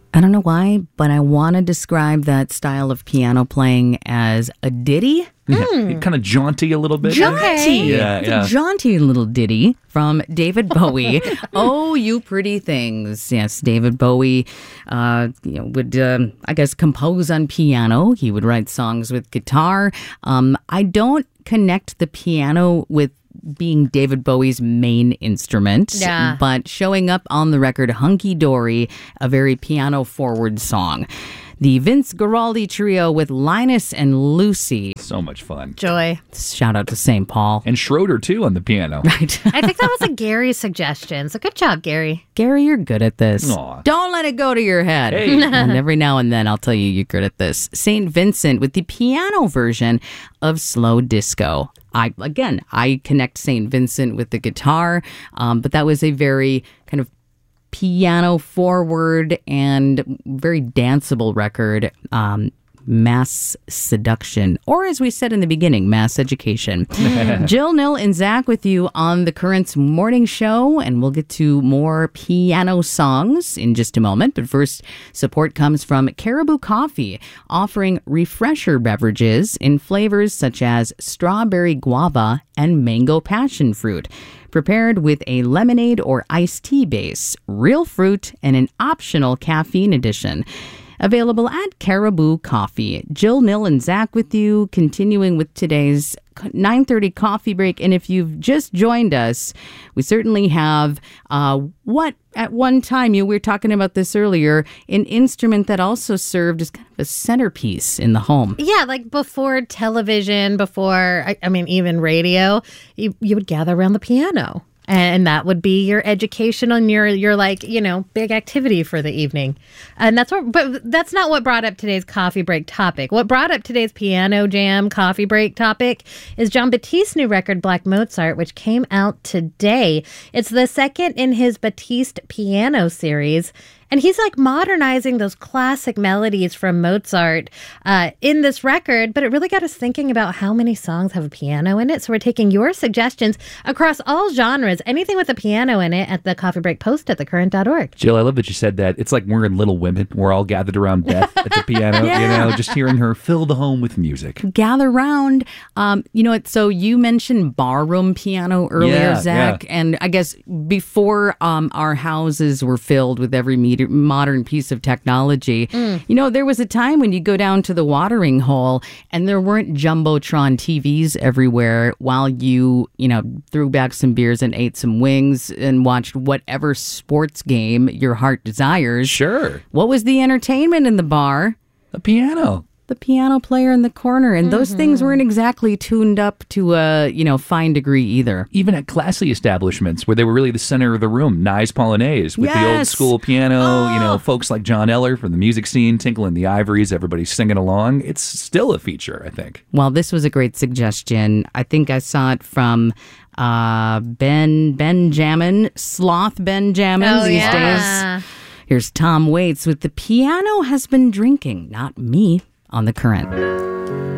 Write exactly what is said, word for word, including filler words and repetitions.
I don't know why, but I want to describe that style of piano playing as a ditty. Mm. Kind of jaunty a little bit. Jaunty. Yeah, it's yeah. a jaunty little ditty from David Bowie. Oh, you pretty things. Yes, David Bowie uh, you know, would, um, I guess, compose on piano. He would write songs with guitar. Um, I don't connect the piano with being David Bowie's main instrument, yeah. but showing up on the record Hunky Dory, a very piano-forward song. The Vince Guaraldi Trio with Linus and Lucy. So much fun. Joy. Shout out to Saint Paul. And Schroeder, too, on the piano. Right. I think that was a Gary suggestion. So good job, Gary. Gary, you're good at this. Aw. Don't let it go to your head. Hey. And every now and then I'll tell you you're good at this. Saint Vincent with the piano version of Slow Disco. I again, I connect Saint Vincent with the guitar, um, but that was a very kind of piano forward and very danceable record. Um, Mass Seduction, or as we said in the beginning, Mass Education. Jill, Nil, and Zach with you on the Currents Morning Show, and we'll get to more piano songs in just a moment. But first, support comes from Caribou Coffee, offering refresher beverages in flavors such as strawberry guava and mango passion fruit. Prepared with a lemonade or iced tea base, real fruit, and an optional caffeine addition. Available at Caribou Coffee. Jill, Nil, and Zach with you, continuing with today's nine thirty coffee break. And if you've just joined us, we certainly have uh, what at one time, you we were talking about this earlier, an instrument that also served as kind of a centerpiece in the home. Yeah, like before television, before, I, I mean, even radio, you, you would gather around the piano. And that would be your education on your, your like, you know, big activity for the evening. And that's what, but that's not what brought up today's coffee break topic. What brought up today's piano jam coffee break topic is Jon Batiste's new record, Black Mozart, which came out today. It's the second in his Batiste piano series. And he's like modernizing those classic melodies from Mozart uh, in this record. But it really got us thinking about how many songs have a piano in it. So we're taking your suggestions across all genres, anything with a piano in it, at the Coffee Break post at the current dot org. Jill, I love that you said that. It's like we're in Little Women. We're all gathered around Beth at the piano, Yeah. you know, just hearing her fill the home with music. Gather round. Um, you know, so you mentioned barroom piano earlier, Yeah, Zach. yeah. And I guess before um, our houses were filled with every meter, modern piece of technology, mm. you know, there was a time when you go down to the watering hole and there weren't Jumbotron T Vs everywhere while you, you know, threw back some beers and ate some wings and watched whatever sports game your heart desires. Sure. What was the entertainment in the bar? A piano. The piano player in the corner. And those mm-hmm. things weren't exactly tuned up to a, you know, fine degree either. Even at classy establishments where they were really the center of the room, Nye's Polonaise with yes. the old school piano, oh. you know, folks like John Eller from the music scene, Tinkling the Ivories, everybody singing along. It's still a feature, I think. Well, this was a great suggestion. I think I saw it from uh, Ben Benjamin, Sloth Benjamin oh, these yeah. days. Here's Tom Waits with The Piano Has Been Drinking, Not Me, on The Current.